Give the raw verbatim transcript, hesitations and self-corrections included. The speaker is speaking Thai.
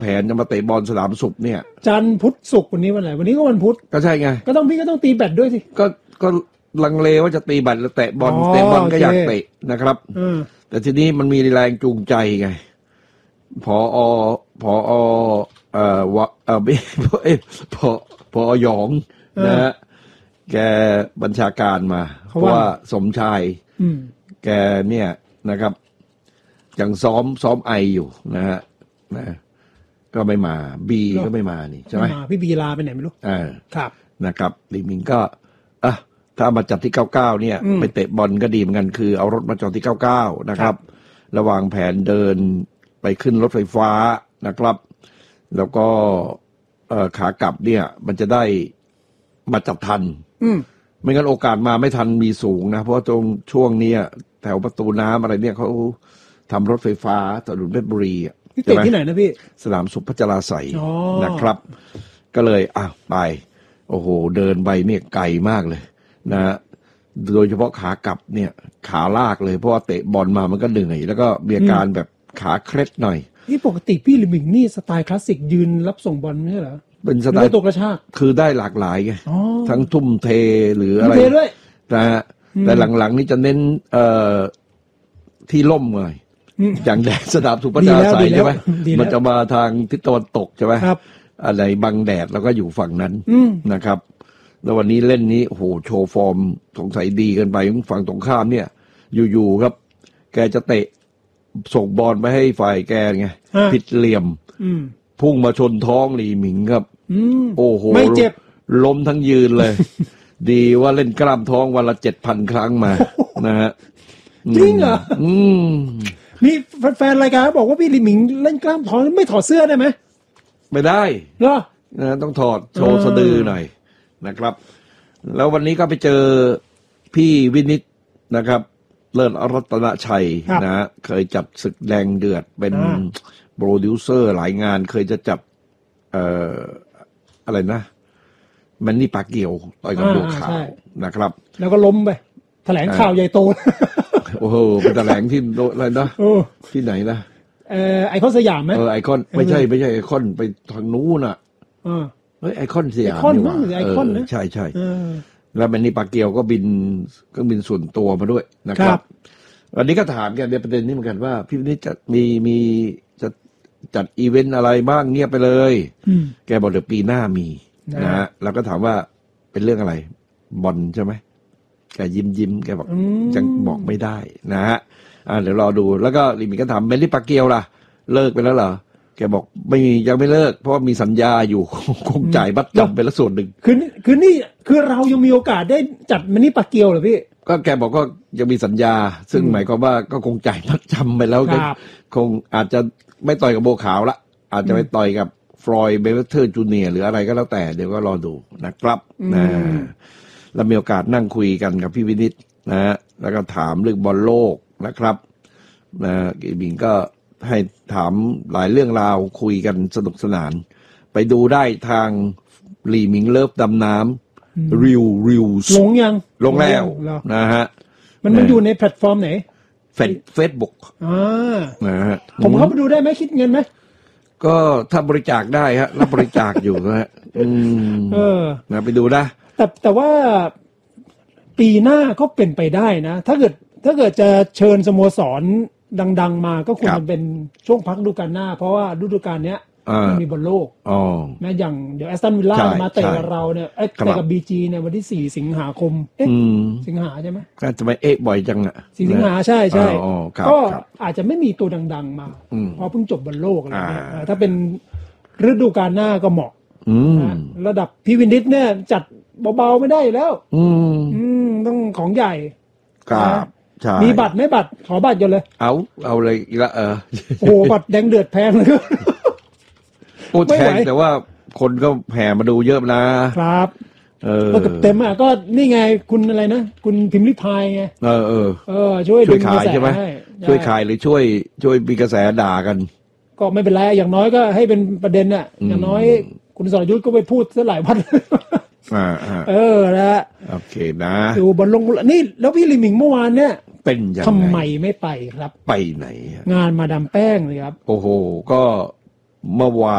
แผนจะมาเตะบอลสนามสุขเนี่ยจันทร์พุธศุกร์วันนี้วันไหนวันนี้ก็วันพุธก็ใช่ไงก็ต้องพี่ก็ต้องตีแบดด้วยสิก็ก็ลังเลว่าจะตีแบดหรือเตะบอลเตะบอลก็อยากเตะนะครับแต่ทีนี้มันมีแรงจูงใจไงพอพอเอ่อวะเอ่อไม่พอพอหยองนะฮะแกบัญชาการมาเพราะว่าสมชายแกเนี่ยนะครับยังซ้อมซ้อมไออยู่นะฮะนะก็ไม่มาบีก็ไม่มานี่ใช่ไหมพี่บีลาไปไหนไม่รู้อ่าครับนะครับลีมิงก็อ่ะถ้ามาจัดที่เก้าเก้าเนี่ยไปเตะบอลก็ดีเหมือนกันคือเอารถมาจอดที่เก้าเก้านะครับระหว่างแผนเดินไปขึ้นรถไฟฟ้านะครับแล้วก็เอ่อขากลับเนี่ยมันจะได้มาจับทันไม่งั้นโอกาสมาไม่ทันมีสูงนะเพราะตรงช่วงนี้แถวประตูน้ำอะไรเนี่ยเขาทำรถไฟฟ้าถนนเพชรบุรีพี่เตะที่ไหนนะพี่สนามสุขพัชราไสยนะครับก็เลยอ่ะไปโอ้โหเดินไปเนี่ยไกลมากเลยนะโดยเฉพาะขากลับเนี่ยขาลากเลยเพราะว่าเตะบอลมามันก็เหนื่อยแล้วก็มีอาการแบบขาเคล็ดหน่อยนี่ปกติพี่ลิมิงนี่สไตล์คลาสสิกยืนรับส่งบอลไม่ใช่เหรอเป็นสไตล์ตัวกระชากคือได้หลากหลายไงทั้งทุ่มเทหรืออะไรนะฮะแต่หลังๆนี่จะเน้นเอ่อที่ล่มหน่อยอย่างแดดสนามสุขพัชราไสยใช่ไหมมันจะมาทางทิศตะวันตกใช่ไหมอะไรบังแดดแล้วก็อยู่ฝั่งนั้นนะครับแล้ววันนี้เล่นนี้โอ้โหโชว์ฟอร์มสงสัยดีเกินไปฝั่งตรงข้ามเนี่ยอยู่ๆครับแกจะเตะส่งบอลไปให้ฝ่ายแกไงผิดเหลี่ยมพุ่งมาชนท้องลีหมิงครับโอ้โหไม่เจ็บล้มทั้งยืนเลย ดีว่าเล่นกล้ามท้องวันละเจ็ดพันครั้งมานะฮะจริงเหรอนี่แฟนรายการบอกว่าพี่ลีหมิงเล่นกล้ามท้องไม่ถอดเสื้อได้ไหมไม่ได้เหรอนะต้องถอดโชว์สะดือหน่อยนะครับแล้ววันนี้ก็ไปเจอพี่วินิตนะครับเลิศรัตนชัยนะเคยจัดศึกแดงเดือดเป็นโปรดิวเซอร์หลายงานเคยจะจัดเอ่ออะไรนะมันนี่ปากเกี่ยวต่อยกับบัวขาวนะครับแล้วก็ล้มไปแถลงข่าวใหญ่โตโอ้โหเป็นแถลงที่อะไรนะที่ไหนนะเอ่อไอคอนสยามไหมเออไอคอนไม่ใช่ไม่ใช่ไอคอนไปทางนู้นอ่ะเฮ้ยไอคอนสยามไอคอนมั้งหรือไอคอนนะใช่ใช่แล้วมันนี่ปากเกียวก็บินเครื่องบินส่วนตัวมาด้วยนะครับวันนี้ก็ถามกันในประเด็นนี้เหมือนกันว่าพี่นี่จะมีมีจะจัดอีเวนต์อะไรบ้างเงียบไปเลยแกบอกเดี๋ยวปีหน้ามีนะฮะเราก็ถามว่าเป็นเรื่องอะไรบอลใช่ไหมแกยิ้มยิ้มแกบอกยังบอกไม่ได้นะฮะเดี๋ยวรอดูแล้วก็ลิมิก็ถามเมลี่ปากเกียวล่ะเลิกไปแล้วเหรอแกบอกไม่ยังไม่เลิกเพราะว่ามีสัญญาอยู่คงจ่ายบัตรจำไปละส่วนหนึ่งคือคือนี่คือเรายังมีโอกาสได้จัดมันนี่ปากเกียวเหรอพี่ก็แกบอกก็ยังมีสัญญาซึ่งหมายความว่าก็คงจ่ายบัตรจำไปแล้วคงอาจจะไม่ต่อยกับโบขาวละอาจจะไปต่อยกับฟลอยด์เบเวอร์เทอร์จูเนียร์หรืออะไรก็แล้วแต่เดี๋ยวก็รอดูนะครับนะแล้วมีโอกาสนั่งคุยกันกับพี่วินิตนะฮะแล้วก็ถามเรื่องบอลโลกนะครับนะกีบิงก็ให้ถามหลายเรื่องราวคุยกันสนุกสนานไปดูได้ทางหลี่หมิงเลิฟดำน้ำริวริวลงยังลงแล้วนะฮะมันมันอยู่ในแพลตฟอร์มไหนเฟซเฟซบุ๊กอ่านะฮะผมเข้าไปดูได้ไหมคิดเงินไหมก็ถ้าบริจาคได้ฮะรับบริจาคอยู่นะฮะอืมเออนะไปดูนะแต่แต่ว่าปีหน้าก็เป็นไปได้นะถ้าเกิดถ้าเกิดจะเชิญสโมสรดังๆมาก็ควรจะเป็นช่วงพักฤดูกาลหน้าเพราะว่าฤดูกาลเนี้ยมันมีบอลโลกแม้อย่างเดี๋ยวแอสตันวิลล่ามาเตะกับเราเนี่ยเตะกับบีจีเนี่ยวันที่สี่สิงหาคมเอ๊ะสิงหาใช่ไหมก็จะไม่เอ๊ะบ่อยจังอ่ะสี่สิงหาใช่ใช่ก็อาจจะไม่มีตัวดังๆมาเพราะเพิ่งจบบอลโลกอะไรเงี้ยถ้าเป็นฤดูกาลหน้าก็เหมาะระดับพี่วินิตเนี่ยจัดเบาๆไม่ได้แล้วต้องของใหญ่มีบัตรไหมบัตรขอบัตรกันเลยเอาเอาเลยอีกละเออโอ้บัตรแดงเดือดแพงเลยโอ้แพงแต่ว่าคนก็แห่มาดูเยอะนะครับเออก็เต็มอ่ะก็นี่ไงคุณอะไรนะคุณพิมพ์ริพายไงเออเออเออช่วยช่วยขายใช่ไหมช่วยขายหรือช่วยช่วยมีกระแสด่ากันก็ไม่เป็นไรอย่างน้อยก็ให้เป็นประเด็นอ่ะอย่างน้อยคุณสรยุทธก็ไปพูดซะหลายวันอ่าเออนะโอเคนะดูบอลลงนี่แล้วพี่ลิมิงเมื่อวานเนี่ยเป็นยังไงทำไมไม่ไปครับไปไหนงานมาดามแป้งเลยครับโอ้โหก็เมื่อวาน